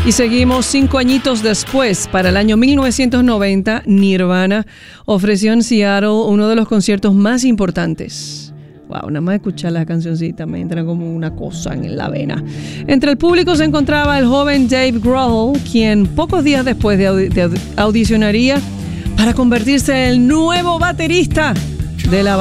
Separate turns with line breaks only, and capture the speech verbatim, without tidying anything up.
Y seguimos cinco añitos después. Para el año mil novecientos noventa, Nirvana ofreció en Seattle uno de los conciertos más importantes. Wow, nada más escuchar la cancioncita me entra como una cosa en la vena. Entre el público se encontraba el joven Dave Grohl, quien pocos días después de, audi- de audicionaría para convertirse en el nuevo baterista de la